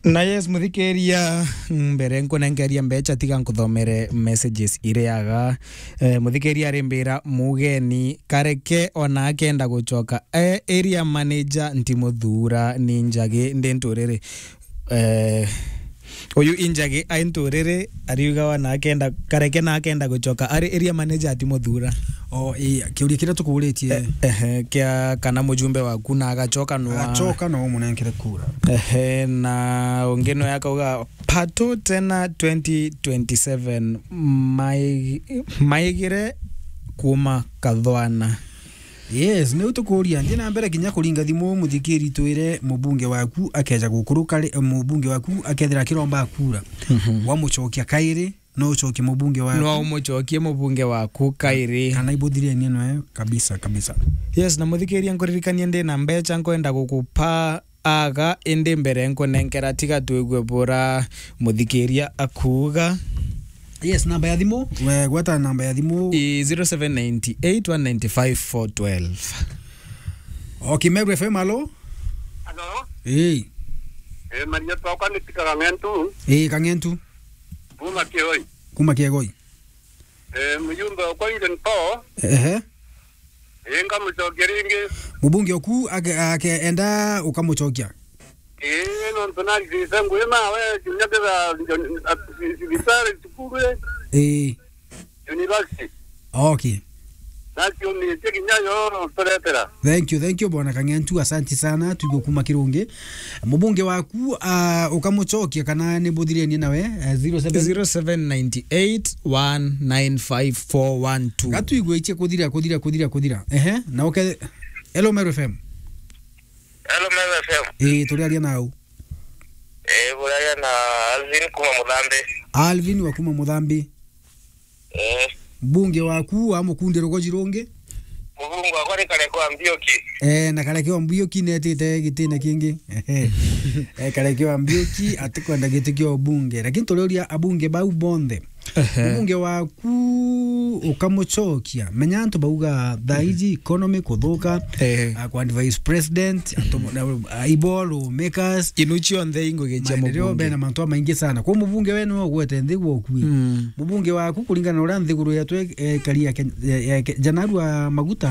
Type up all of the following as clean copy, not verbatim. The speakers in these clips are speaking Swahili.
Na yes muthikeria mbere nkunengeria mbecha tiga nkuthomere messages ireaga muthikeria rimbira mugeni kareke ona akenda gucoka area manager ntimuthura ni njage ndenturire oyu injage ainturire ariuga wana akenda kareke na akenda gucoka ari area manager atimuthura kiuria kira tukuritie kia kana mujumbe waku na agacoka no munenkere kura na ongeno yakauga pato tena 2027 maigire kuma kathwana. Yes, ne utukuria ndina mbere kinya kuringa thimu muthikiri twire mubunge waku akeja gukuruka mubunge waku akethira kiromba kura wa mucokia kairi no ucokie mubunge waku no umucokie mubunge waku kairi kana ibuthirie ni no kabisa. Yes, na muthikiri nkuririkania ndi na mbecha nkwenda gukupa aga indi mbere nkunenkera tiga twigwe bora muthikiria akuga. Yes, namba ya thimu gweta namba ya thimu 0798195412. Okay, Meru FM alo. Maria toka ni tika Kangentu. Kangentu. Kuma Kiegoi. Mjumbe kwa Indian po. Nga mchokeringi. Mubunge oku enda ukamuchokia. Non tonali zisangu ema we nyakeza visare tukure. University. Okay. Nakyo ni teki nyayo toretera. Thank you bwana Kangentu, asante sana tugokuma kirunge. Mubunge waku ukamuchokia kana ni budhirie ni nawe 0798195412. Gatu igwe kudira. Na okay. Hello Meru FM. Hello Meru FM. Turiaria nau. Buraria na Alvin kuma Mudhambi. Alvin wa kuma Mudhambi. Bunge waku amukunde rogojironge. Mubunge wakwa ni Kalekwa Mbioki. Na Kalekwa Mbioki netete gitine kingi. Kalekwa Mbioki atikwenda gitikio bunge. Lakini toleria abunge bau bonde. Bunge waku ukamuchokia menyanto bauga daiji economy kuthuka kwa vice president ibolo makers inuchi on the ingo geja mubunge bena manto maingi sana kwa mubunge wenu gwete nthigwo ku mubunge waku kulingana na ura nthiguru yatwe karia janarua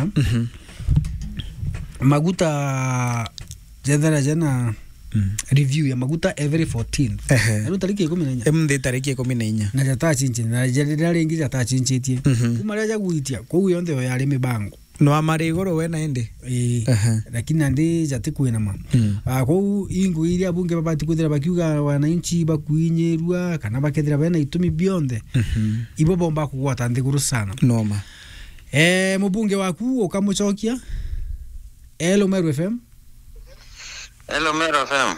maguta jana review ya maguta every 14 ero tariki 14 emde tariki 14 na jata chinchi na jadira rengi jata chinchitie kuma raja guitia kwa yonthe yari mibango no amari igoro we naende lakini ndi jati kwina ma kwa ingu iria bunge babati kuthira bakiuga wananchi bakuinyerua kana bakethira bena itumi bionde ibo bomba kugwata nthiguru sana noma mubunge waku ukamuchokia Hello Meru FM. Hello Meru FM.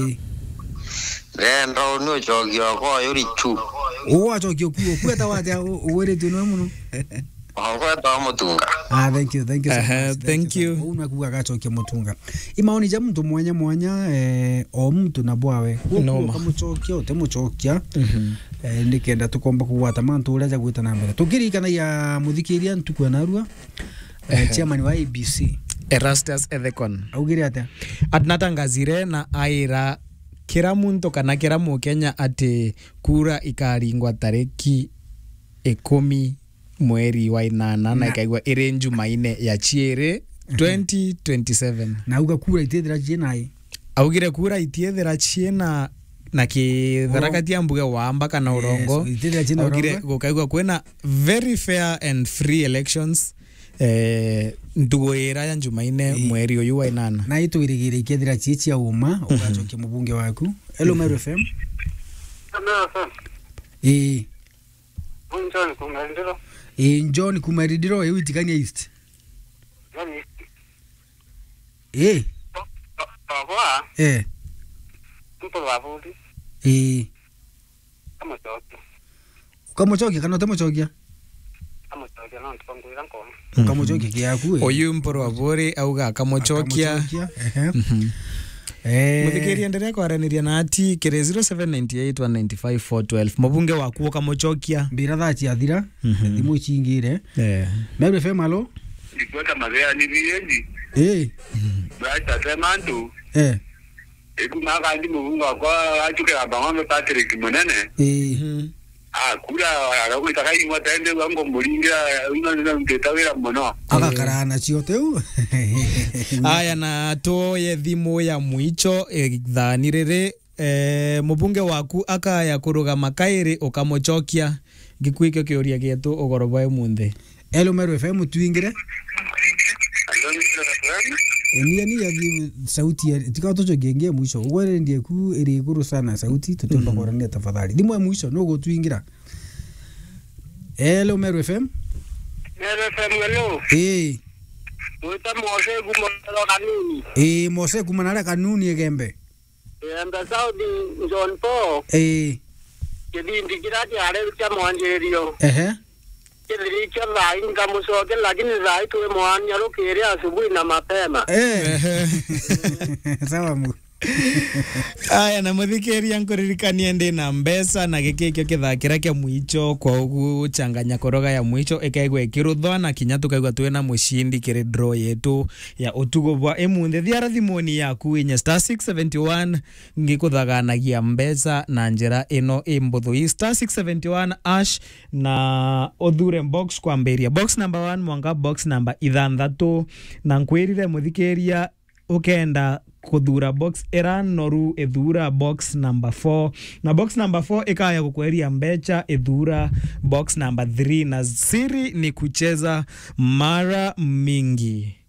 Ndo no chogio ko yuri chu. Chogio ku eta wate uwere tuno muno. Kwa mutunga. Thank you. Thank you. Una kuga gachokia mutunga. Imaoni ja mtu mwanya o mtu na bwawe. Kamuchokia utemuchokia. Ndikenda tukomba kugwata mantu uraja gwita na mbere. Tukirikana ya muthikiria ntukwa narua. Chairman wa ABC. Erastus Ethekon augire ate atnatangazire na aira kira muntu kana kira mukenya ati kura ikaringwa tariki 10 mweri wa 8 na ikaigwa ire Jumaine ya chiere 2027 na uga kura itethira chienai augire kura itethira chiena na kitharakatia mbuge wamba kana urongo augire gukaigwa kwena very fair and free elections ndugoira ya Jumaine mweri uyu wa 8 na itwirigire ikethira chichia uma ugacokia mubunge waku. Hello Meru FM. John Kumaridiro ewitikania East. Mpo wabudi. Ukamuchokia kana utamuchokia? Ukamuchokia kiaku oyu mporo wabori auga akamuchokia muthikiri endelea kwaraniria na ati kire 0798195412 mubunge waku ukamuchokia mbira thachi athira thimu chingire Meru FM alo ndikwenda magea ni viendi Eh. Baita sema ndu. Eh. Ekuna kandi mubunga kwa achuka bango Patrick Munene. Kura arakwita kaingwa tende wango mulinga ino ntetawira muno. Agakarana cioteu. Aya na toye thimu ya mwicho ithanirire mubunge waku akaya kurugama kairi ukamuchokia gikuikio kiuria gietu ugoroboe munthe. Elomero FM tuingire. Ni ya sauti ya tikao tocho genge mwisho ugwere ndiye ku iri guru sana sauti tutomba korania tafadhali dimwe mwisho nogo tuingira. Hello Meru FM. Hello. Uta Mose kumanala kanuni. Mose kumanala kanuni egembe. Amba Saudi John Paul. Kedi ndikirati are cha mwanjerio. Kedi cha line kama sote lakini rai tuwe mwanya lokere asubuhi na mapema. Sawa mu. Aya na muthikeria nkuririkania ndi na mbesa na gikikio kithakira kia mwicho kwa ugu changanya koroga ya mwicho ekaigwa ikiruthwa na kinya tukaigwa twena mushindi kiri draw yetu ya utugo bwa emunthe thiara thimoni yaku inya *671 ngikuthaganagia mbesa na njira ino imbuthu *671 ash na othure box kwambiria box number 1 mwanga box number 6 na nkwirire muthikeria ukenda kuthura box noru ethura box number 4 na box number 4 ikaya kukweria mbecha ethura box number 3 na siri ni kucheza mara mingi.